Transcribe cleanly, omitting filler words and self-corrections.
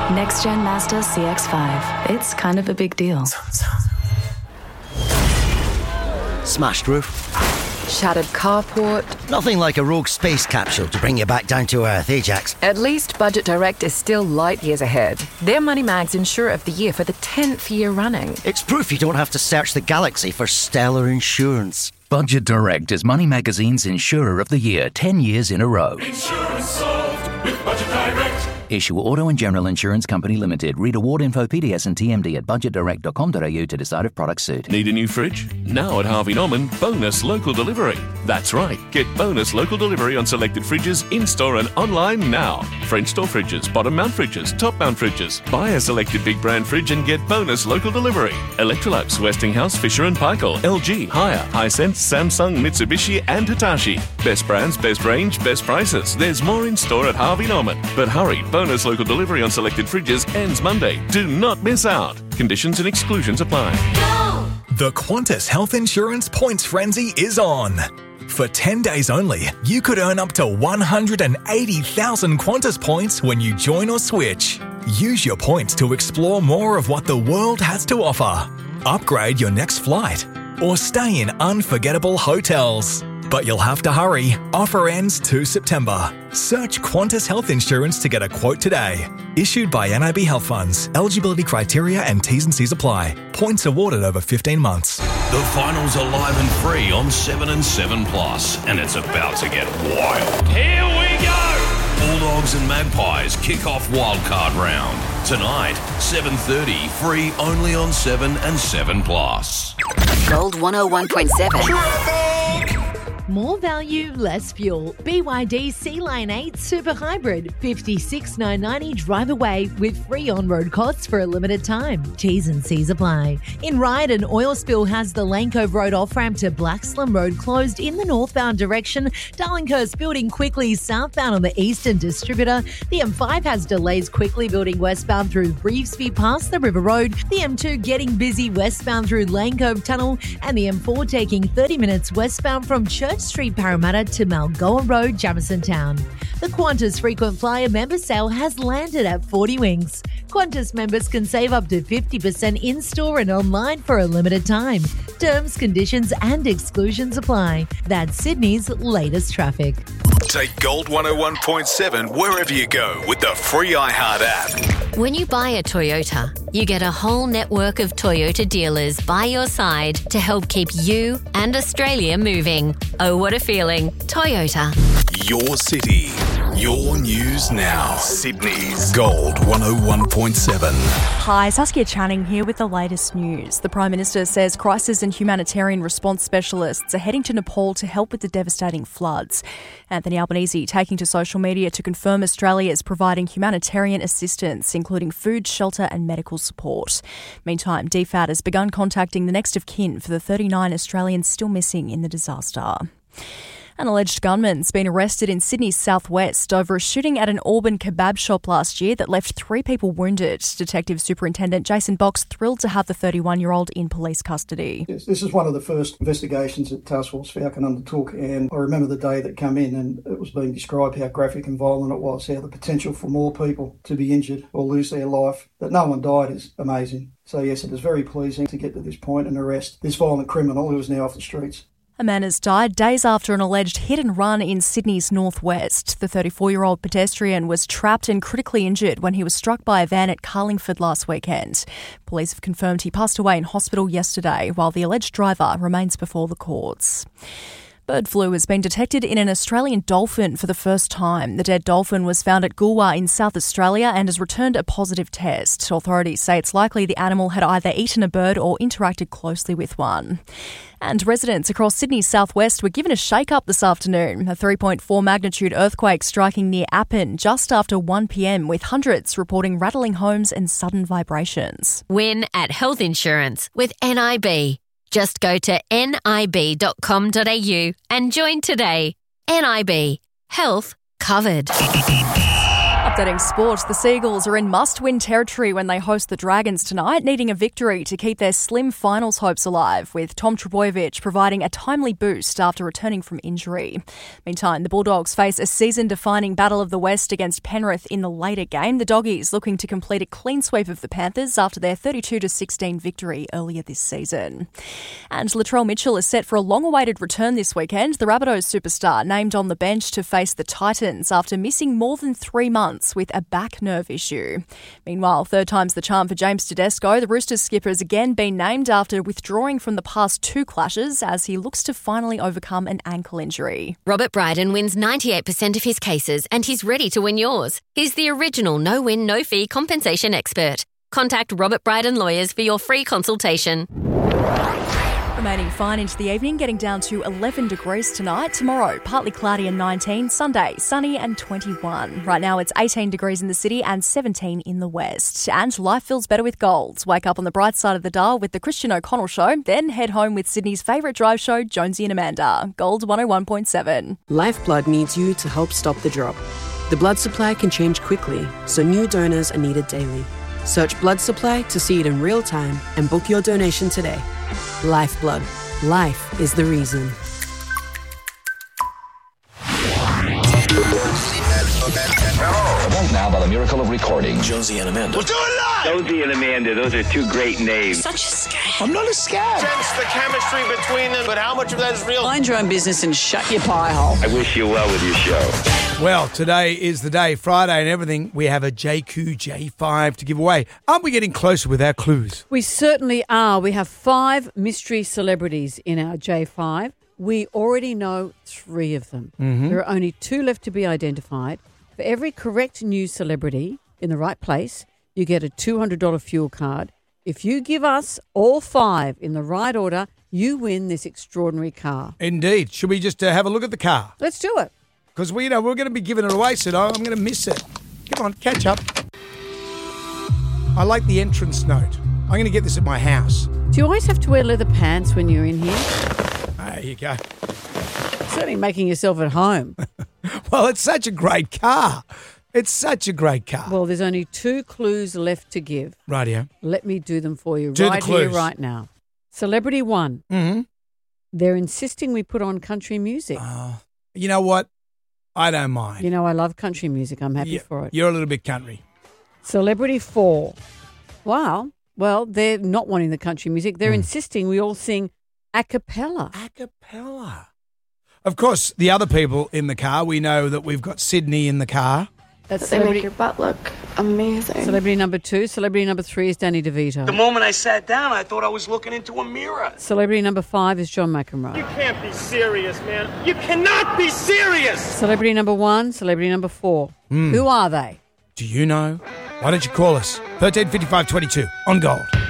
Next Gen Mazda CX-5. It's kind of a big deal. Smashed roof. Shattered carport. Nothing like a rogue space capsule to bring you back down to earth, Ajax. At least Budget Direct is still light years ahead. They're Moneymag's Insurer of the Year for the 10th year running. It's proof you don't have to search the galaxy for stellar insurance. Budget Direct is Money Magazine's Insurer of the Year 10 years in a row. Insurance solved with Budget Direct. Issue Auto and General Insurance Company Limited. Read award info, PDS and TMD at budgetdirect.com.au to decide if products suit. Need a new fridge? Now at Harvey Norman, bonus local delivery. That's right. Get bonus local delivery on selected fridges in-store and online now. French door fridges, bottom mount fridges, top mount fridges. Buy a selected big brand fridge and get bonus local delivery. Electrolux, Westinghouse, Fisher & Paykel, LG, Haier, Hisense, Samsung, Mitsubishi and Hitachi. Best brands, best range, best prices. There's more in store at Harvey Norman. But hurry, bonus local delivery on selected fridges ends Monday. Do not miss out. Conditions and exclusions apply. The Qantas Health Insurance Points Frenzy is on. For 10 days only, you could earn up to 180,000 Qantas points when you join or switch. Use your points to explore more of what the world has to offer. Upgrade your next flight or stay in unforgettable hotels. But you'll have to hurry. Offer ends 2 September. Search Qantas Health Insurance to get a quote today. Issued by NIB Health Funds. Eligibility criteria and T's and C's apply. Points awarded over 15 months. The finals are live and free on 7 and 7 Plus, and it's about to get wild. Here we go! Bulldogs and Magpies kick off wildcard round. Tonight, 7:30, free only on 7 and 7 Plus. Gold 101.7. More value, less fuel. BYD Sea-Line 8 Super Hybrid. $56,990 drive away with free on-road costs for a limited time. T's and C's apply. In Ryde, an oil spill has the Lane Cove Road off-ramp to Blackslum Road closed in the northbound direction. Darlinghurst building quickly southbound on the Eastern Distributor. The M5 has delays quickly building westbound through Revesby past the River Road. The M2 getting busy westbound through Lane Cove Tunnel. And the M4 taking 30 minutes westbound from Church Street, Parramatta to Malgoa Road, Jamison Town. The Qantas Frequent Flyer member sale has landed at 40 Winks. Qantas members can save up to 50% in-store and online for a limited time. Terms, conditions and exclusions apply. That's Sydney's latest traffic. Take Gold 101.7 wherever you go with the free iHeart app. When you buy a Toyota, you get a whole network of Toyota dealers by your side to help keep you and Australia moving. Oh, what a feeling. Toyota. Your city, your news now. Sydney's Gold 101.7. Hi, Saskia Channing here with the latest news. The Prime Minister says crisis and humanitarian response specialists are heading to Nepal to help with the devastating floods. Anthony Albanese taking to social media to confirm Australia is providing humanitarian assistance, including food, shelter and medical support. Meantime, DFAT has begun contacting the next of kin for the 39 Australians still missing in the disaster. An alleged gunman's been arrested in Sydney's southwest over a shooting at an Auburn kebab shop last year that left 3 people wounded. Detective Superintendent Jason Box thrilled to have the 31-year-old in police custody. Yes, this is one of the first investigations that Task Force Falcon undertook, and I remember the day that came in and it was being described how graphic and violent it was, how the potential for more people to be injured or lose their life, that no one died is amazing. So yes, it is very pleasing to get to this point and arrest this violent criminal who is now off the streets. A man has died days after an alleged hit and run in Sydney's northwest. The 34-year-old pedestrian was trapped and critically injured when he was struck by a van at Carlingford last weekend. Police have confirmed he passed away in hospital yesterday, while the alleged driver remains before the courts. Bird flu has been detected in an Australian dolphin for the first time. The dead dolphin was found at Goolwa in South Australia and has returned a positive test. Authorities say it's likely the animal had either eaten a bird or interacted closely with one. And residents across Sydney's southwest were given a shake-up this afternoon. A 3.4 magnitude earthquake striking near Appin just after 1 p.m, with hundreds reporting rattling homes and sudden vibrations. Win at health insurance with NIB. Just go to nib.com.au and join today. NIB. Health covered. A Updating sport, the Seagulls are in must-win territory when they host the Dragons tonight, needing a victory to keep their slim finals hopes alive, with Tom Trbojevic providing a timely boost after returning from injury. Meantime, the Bulldogs face a season-defining Battle of the West against Penrith in the later game. The Doggies looking to complete a clean sweep of the Panthers after their 32-16 victory earlier this season. And Latrell Mitchell is set for a long-awaited return this weekend. The Rabbitohs superstar named on the bench to face the Titans after missing more than 3 months with a back nerve issue. Meanwhile, third time's the charm for James Tedesco. The Roosters skipper has again been named after withdrawing from the past 2 clashes as he looks to finally overcome an ankle injury. Robert Bryden wins 98% of his cases and he's ready to win yours. He's the original no-win, no-fee compensation expert. Contact Robert Bryden Lawyers for your free consultation. Remaining fine into the evening, getting down to 11 degrees tonight. Tomorrow, partly cloudy and 19. Sunday, sunny and 21. Right now, it's 18 degrees in the city and 17 in the west. And life feels better with Gold. Wake up on the bright side of the dial with the Christian O'Connell Show, then head home with Sydney's favourite drive show, Jonesy and Amanda. Gold 101.7. Lifeblood needs you to help stop the drop. The blood supply can change quickly, so new donors are needed daily. Search blood supply to see it in real time and book your donation today. Lifeblood. Life is the reason. Right now, by the miracle of recording, Jonesy and Amanda. We'll do it live! Jonesy and Amanda, those are 2 great names. Such a scam. I'm not a scam. Sense the chemistry between them, but how much of that is real? Mind your own business and shut your pie hole. I wish you well with your show. Well, today is the day, Friday and everything. We have a JQ J5 to give away. Aren't we getting closer with our clues? We certainly are. We have 5 mystery celebrities in our J5. We already know 3 of them. Mm-hmm. There are only 2 left to be identified. For every correct news celebrity in the right place, you get a $200 fuel card. If you give us all 5 in the right order, you win this extraordinary car. Indeed. Should we just have a look at the car? Let's do it. Because we're going to be giving it away, so I'm going to miss it. Come on, catch up. I like the entrance note. I'm going to get this at my house. Do you always have to wear leather pants when you're in here? There you go. Certainly making yourself at home. Well, it's such a great car. It's such a great car. Well, there's only 2 clues left to give. Rightio. Let me do them for you Do right the clues. here, right now. Celebrity 1. Mm-hmm. They're insisting we put on country music. You know what? I don't mind. You know, I love country music. I'm happy for it. You're a little bit country. Celebrity 4. Wow. Well, they're not wanting the country music. They're insisting we all sing a cappella. A cappella. Of course, the other people in the car, we know that we've got Sydney in the car. That's they make your butt look amazing. Celebrity number 2. Celebrity number 3 is Danny DeVito. The moment I sat down, I thought I was looking into a mirror. Celebrity number 5 is John McEnroe. You can't be serious, man. You cannot be serious. Celebrity number 1, celebrity number 4. Who are they? Do you know? Why don't you call us? 135522 on Gold.